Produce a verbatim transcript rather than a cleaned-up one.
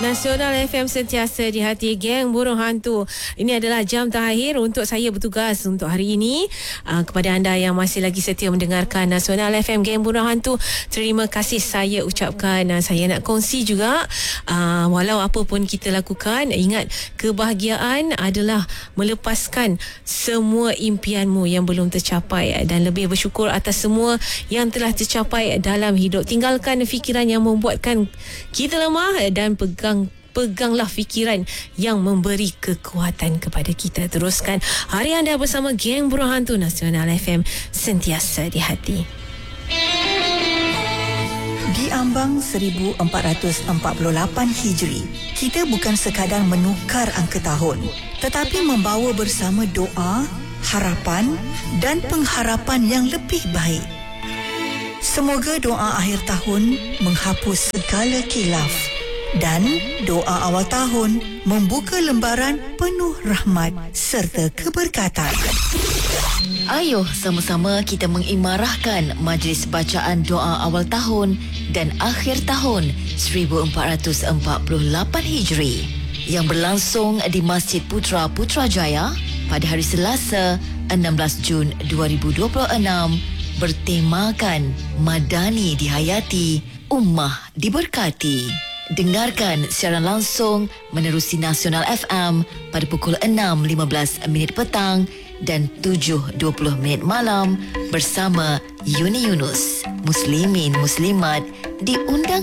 Nasional F M sentiasa di hati geng burung hantu. Ini adalah jam terakhir untuk saya bertugas untuk hari ini. Uh, kepada anda yang masih lagi setia mendengarkan Nasional F M geng burung hantu, terima kasih saya ucapkan. Uh, saya nak kongsi juga, uh, walau apa pun kita lakukan, ingat kebahagiaan adalah melepaskan semua impianmu yang belum tercapai dan lebih bersyukur atas semua yang telah tercapai dalam hidup. Tinggalkan fikiran yang membuatkan kita lemah dan pegang Peganglah fikiran yang memberi kekuatan kepada kita. Teruskan hari anda bersama geng burung hantu. Nasional F M sentiasa di hati. Di ambang seribu empat ratus empat puluh lapan Hijri, kita bukan sekadar menukar angka tahun, tetapi membawa bersama doa, harapan dan pengharapan yang lebih baik. Semoga doa akhir tahun menghapus segala khilaf dan doa awal tahun membuka lembaran penuh rahmat serta keberkatan. Ayuh sama-sama kita mengimarahkan majlis bacaan doa awal tahun dan akhir tahun seribu empat ratus empat puluh lapan Hijri yang berlangsung di Masjid Putra Putrajaya pada hari Selasa enam belas Jun dua ribu dua puluh enam bertemakan Madani dihayati, Ummah diberkati. Dengarkan siaran langsung menerusi Nasional F M pada pukul enam lima belas minit petang dan tujuh dua puluh minit malam bersama Yuni Yunus. Muslimin Muslimat diundang